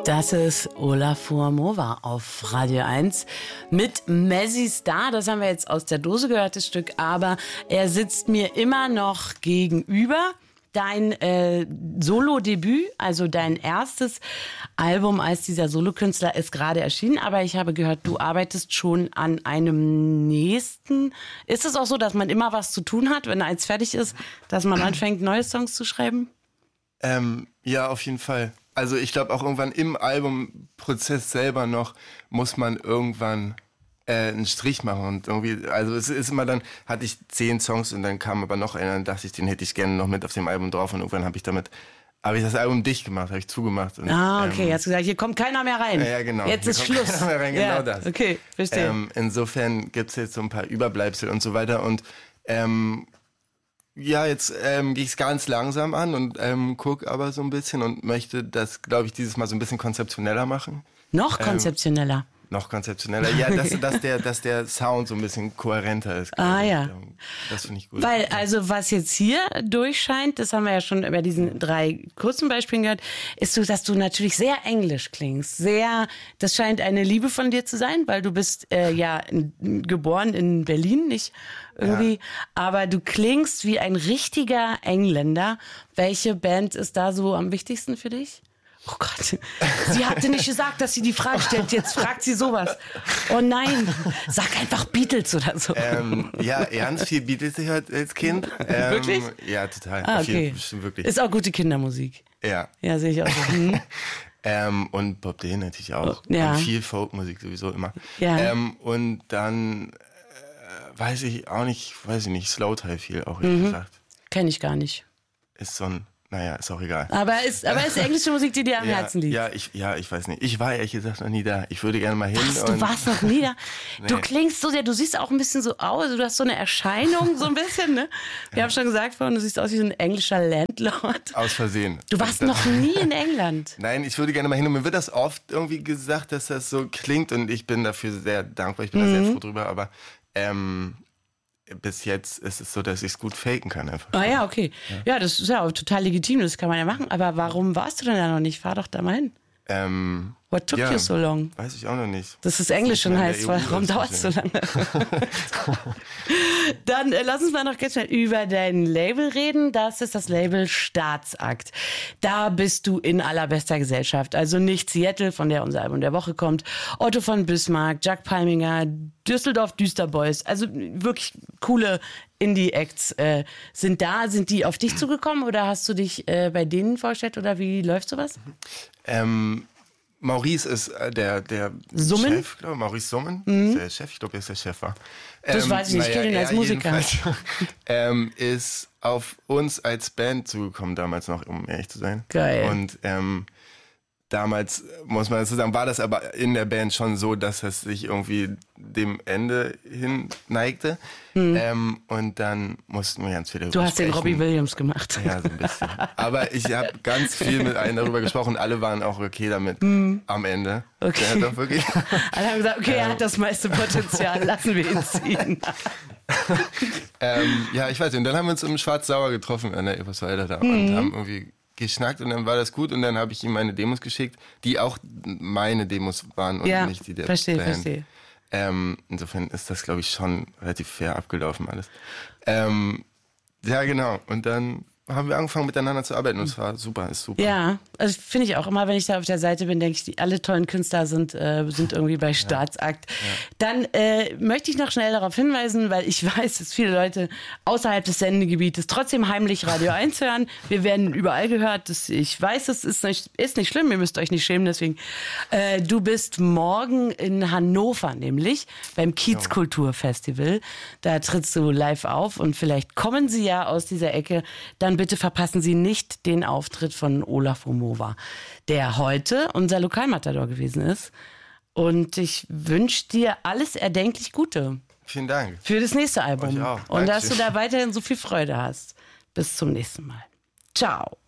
Das ist Olafur Mova auf Radio 1 mit Mazzy Star. Das haben wir jetzt aus der Dose gehört, das Stück. Aber er sitzt mir immer noch gegenüber. Dein Solo-Debüt, also dein erstes Album als dieser Solokünstler, ist gerade erschienen. Aber ich habe gehört, du arbeitest schon an einem nächsten. Ist es auch so, dass man immer was zu tun hat, wenn eins fertig ist, dass man anfängt, neue Songs zu schreiben? Ja, auf jeden Fall. Also ich glaube auch irgendwann im Albumprozess selber noch muss man irgendwann einen Strich machen und irgendwie, also es ist immer dann, hatte ich 10 Songs und dann kam aber noch einer, dann dachte ich, den hätte ich gerne noch mit auf dem Album drauf und irgendwann habe ich das Album dicht gemacht, habe ich zugemacht. Und, okay, hast gesagt, hier kommt keiner mehr rein. Ja, genau. Jetzt ist Schluss. Keiner mehr rein, genau das. Okay, verstehe. Insofern gibt's jetzt so ein paar Überbleibsel und so weiter und ja, jetzt gehe ich es ganz langsam an und gucke aber so ein bisschen und möchte das, glaube ich, dieses Mal so ein bisschen konzeptioneller machen. Noch konzeptioneller? Noch konzeptioneller, ja, dass der Sound so ein bisschen kohärenter ist. Ja. Das finde ich gut. Weil, also was jetzt hier durchscheint, das haben wir ja schon bei diesen 3 kurzen Beispielen gehört, ist so, dass du natürlich sehr englisch klingst. Das scheint eine Liebe von dir zu sein, weil du bist geboren in Berlin, nicht irgendwie, ja. Aber du klingst wie ein richtiger Engländer. Welche Band ist da so am wichtigsten für dich? Oh Gott, sie hatte nicht gesagt, dass sie die Frage stellt. Jetzt fragt sie sowas. Oh nein, sag einfach Beatles oder so. Ja, ganz viel Beatles gehört als Kind. Wirklich? Ja, total. Okay. Wirklich. Ist auch gute Kindermusik. Ja. Ja, sehe ich auch so. Und Bob Dylan natürlich auch. Ja. Und viel Folkmusik sowieso immer. Ja. Und dann weiß ich nicht, Slowthai viel auch, ehrlich gesagt. Kenn ich gar nicht. Ist so ein... Naja, ist auch egal. Aber ist englische Musik, die dir am Herzen liegt? Ja, ich weiß nicht. Ich war ehrlich gesagt noch nie da. Ich würde gerne mal hin. Du warst noch nie da? Nee. Du klingst so sehr, du siehst auch ein bisschen so aus, du hast so eine Erscheinung, so ein bisschen, ne? Wir haben schon gesagt vorhin, du siehst aus wie so ein englischer Landlord. Aus Versehen. Du warst noch nie in England? Nein, ich würde gerne mal hin. Und mir wird das oft irgendwie gesagt, dass das so klingt und ich bin dafür sehr dankbar, ich bin da sehr froh drüber, aber bis jetzt ist es so, dass ich es gut faken kann einfach. Ah ja, okay. Ja, das ist ja auch total legitim, das kann man ja machen. Aber warum warst du denn da noch nicht? Fahr doch da mal hin. What took you so long? Weiß ich auch noch nicht. Das ist Englisch schon heißt, warum dauert es so lange? Dann lass uns mal noch ganz schnell über dein Label reden. Das ist das Label Staatsakt. Da bist du in allerbester Gesellschaft. Also nicht Seattle, von der unser Album der Woche kommt, Otto von Bismarck, Jack Palminger, Düsseldorf Düsterboys. Also wirklich coole Indie-Acts sind da. Sind die auf dich zugekommen oder hast du dich bei denen vorgestellt oder wie läuft sowas? Maurice ist der Summen? Chef, glaube ich. Maurice Summen ist der Chef. Ich glaube, er ist der Chef. Das weiß ich nicht, ich kenne ihn als Musiker. Ist auf uns als Band zugekommen damals noch, um ehrlich zu sein. Geil. Und damals, muss man dazu sagen, war das aber in der Band schon so, dass es sich irgendwie dem Ende hin neigte. Und dann mussten wir ganz viel darüber sprechen. Du hast den Robbie Williams gemacht. Ja, so ein bisschen. Aber ich habe ganz viel mit allen darüber gesprochen. Alle waren auch okay damit am Ende. Okay. Der hat doch wirklich alle haben gesagt, okay, er hat das meiste Potenzial, lassen wir ihn ziehen. Ja, ich weiß nicht. Und dann haben wir uns im Schwarz-Sauer getroffen an der Eberswalder da und haben irgendwie geschnackt und dann war das gut und dann habe ich ihm meine Demos geschickt, die auch meine Demos waren und nicht die der Band. Verstehe. Insofern ist das, glaube ich, schon relativ fair abgelaufen alles. Ja, genau. Und dann haben wir angefangen miteinander zu arbeiten und es war super, ist super. Ja, also finde ich auch immer, wenn ich da auf der Seite bin, denke ich, alle tollen Künstler sind irgendwie bei Staatsakt. Ja. Dann möchte ich noch schnell darauf hinweisen, weil ich weiß, dass viele Leute außerhalb des Sendegebietes trotzdem heimlich Radio 1 hören. Wir werden überall gehört. Ich weiß, es ist nicht schlimm, ihr müsst euch nicht schämen, deswegen. Du bist morgen in Hannover nämlich beim Kiezkulturfestival. Da trittst du live auf und vielleicht kommen sie ja aus dieser Ecke. Dann bitte verpassen Sie nicht den Auftritt von Olafur Mova, der heute unser Lokalmatador gewesen ist. Und ich wünsche dir alles erdenklich Gute. Vielen Dank. Für das nächste Album. Euch auch. Und dass du da weiterhin so viel Freude hast. Bis zum nächsten Mal. Ciao.